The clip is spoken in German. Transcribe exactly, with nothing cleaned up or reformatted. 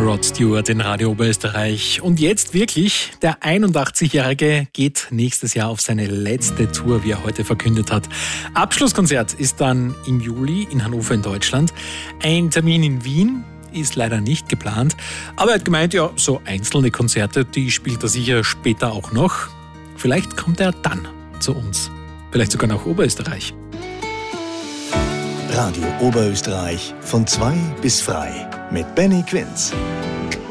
Rod Stewart in Radio Oberösterreich. Und jetzt wirklich, der einundachtzigjährige geht nächstes Jahr auf seine letzte Tour, wie er heute verkündet hat. Abschlusskonzert ist dann im Juli in Hannover in Deutschland. Ein Termin in Wien ist leider nicht geplant. Aber er hat gemeint, ja, so einzelne Konzerte, die spielt er sicher später auch noch. Vielleicht kommt er dann zu uns. Vielleicht sogar nach Oberösterreich. Radio Oberösterreich von zwei bis frei mit Benny Quinz.